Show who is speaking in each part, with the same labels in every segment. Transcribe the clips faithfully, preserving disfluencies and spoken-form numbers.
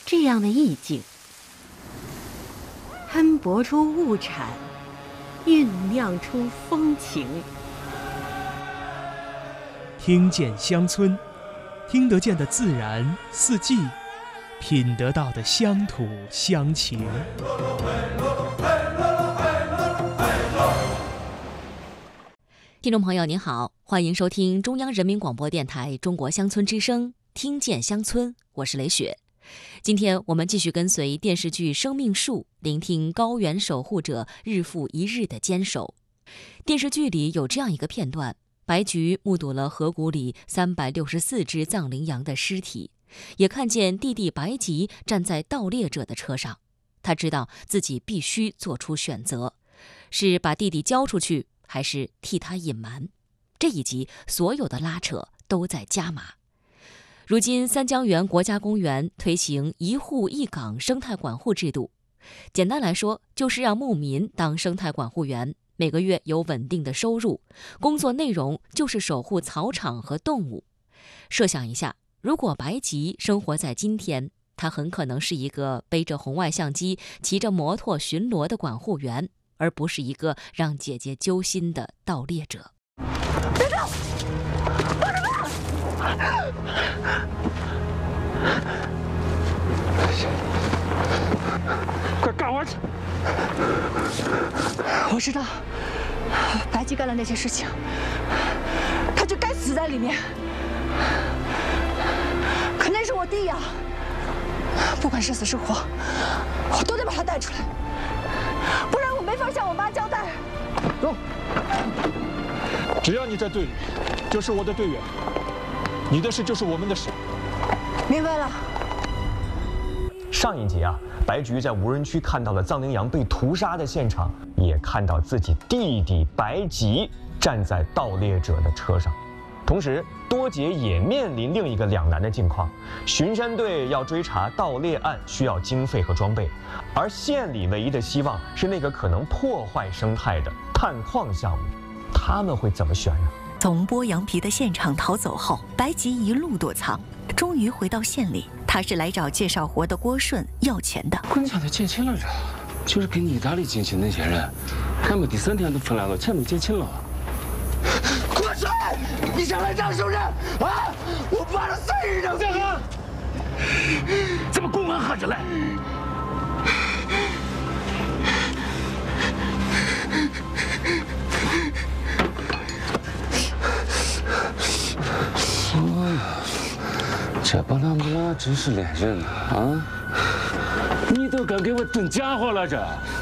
Speaker 1: 这样的意境，喷薄出物产，酝酿出风情。
Speaker 2: 听见乡村，听得见的自然四季，品得到的乡土乡情。
Speaker 3: 听众朋友您好，欢迎收听中央人民广播电台中国乡村之声，听见乡村，我是雷雪。今天我们继续跟随电视剧《生命树》，聆听高原守护者日复一日的坚守。电视剧里有这样一个片段，白菊目睹了河谷里三百六十四只藏羚羊的尸体，也看见弟弟白吉站在盗猎者的车上。他知道自己必须做出选择，是把弟弟交出去，还是替他隐瞒。这一集所有的拉扯都在加码。如今三江源国家公园推行一户一岗生态管护制度，简单来说就是让牧民当生态管护员，每个月有稳定的收入，工作内容就是守护草场和动物。设想一下，如果白吉生活在今天，他很可能是一个背着红外相机骑着摩托巡逻的管护员，而不是一个让姐姐揪心的盗猎者。
Speaker 4: 别动！放什么？
Speaker 5: 快赶我去！
Speaker 4: 我知道，白吉干了那些事情，他就该死在里面。可那是我弟呀，不管是死是活，我都得把他带出来，不然我没法向我妈交代。
Speaker 5: 走，只要你在队里，就是我的队员，你的事就是我们的事。
Speaker 4: 明白了。
Speaker 6: 上一集啊，白菊在无人区看到了藏羚羊被屠杀的现场，也看到自己弟弟白吉站在盗猎者的车上。同时，多杰也面临另一个两难的境况：巡山队要追查盗猎案，需要经费和装备，而县里唯一的希望是那个可能破坏生态的探矿项目，他们会怎么选呢？
Speaker 7: 从剥羊皮的现场逃走后，白吉一路躲藏，终于回到县里。他是来找介绍活的郭顺要钱的。
Speaker 8: 滚家的结亲了这，就是跟你意大利进去那些人，俺们第三天都回来了，钱都结清了。
Speaker 9: 郭顺，你想来当熟人啊？我把他碎人这个，
Speaker 8: 怎么公安喝着来？哎呀，这帮他们俩真是恋人啊！啊，你都敢给我炖家伙了这？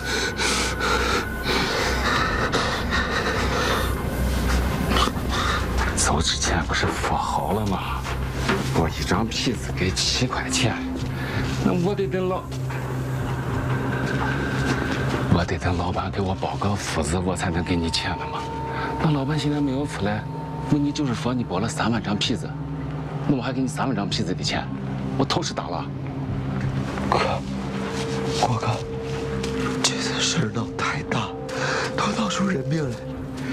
Speaker 8: 走之前不是说好了吗？我一张皮子给七块钱，那我得等老，我得等老板给我包个夫子，我才能给你钱的嘛。那老板现在没有出来，那你就是说你包了三万张皮子，那我还给你三万张皮子的钱，我头是大了。
Speaker 9: 哥，郭哥，这次事闹太大，都闹出人命来。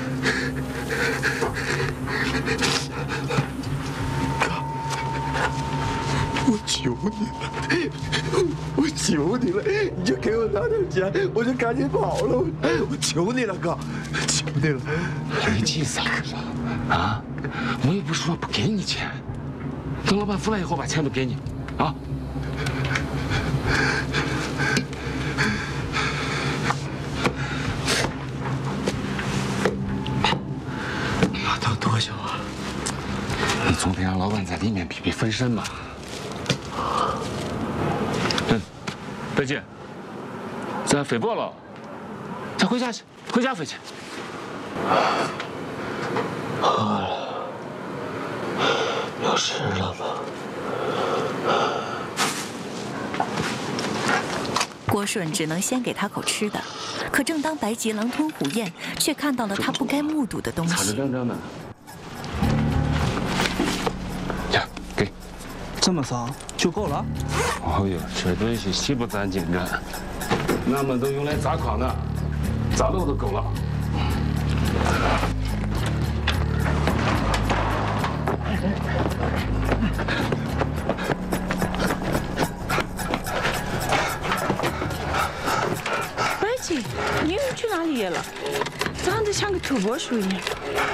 Speaker 9: 哥，我求你了，我求你了，你就给我拿点钱，我就赶紧跑了。我求你了，哥，求你了。
Speaker 8: 你急啥子啊？我又不是说不给你钱，等老板出来以后把钱都给你，啊？
Speaker 9: 要等多久啊？
Speaker 8: 你总得让老板在里面避避分身嘛。嗯，白姐，咱飞不了，咱回家去，回家飞去。
Speaker 9: 饿了，有事了吗？
Speaker 7: 郭顺只能先给他口吃的，可正当白吉狼吞虎咽，却看到了他不该目睹的东西。
Speaker 8: 擦着整整的。呀，给。
Speaker 10: 这么少就够了？
Speaker 8: 哦呦，这东西稀不攒金着，俺们都用来砸矿的，砸漏都够了。
Speaker 11: 哪里了？长得像个土拨鼠一样。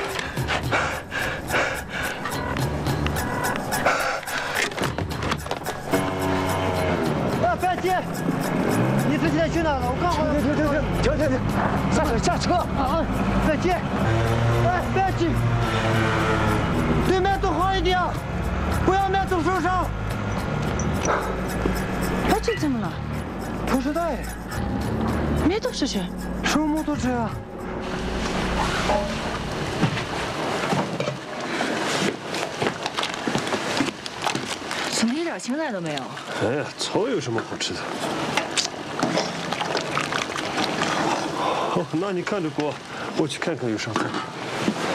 Speaker 12: 啊，别急，你自己在去哪了？我刚好。停停停停停停停，下车下车！啊，别急，哎，别急，对面走好一点，不要面走受伤。
Speaker 11: 白菊怎么了？
Speaker 12: 不知道哎。
Speaker 11: 没多少钱。
Speaker 12: 什么都这样。
Speaker 11: 怎么一点青菜都没有？
Speaker 5: 哎呀，草有什么好吃的？哦，那你看着锅，我去看看有啥菜。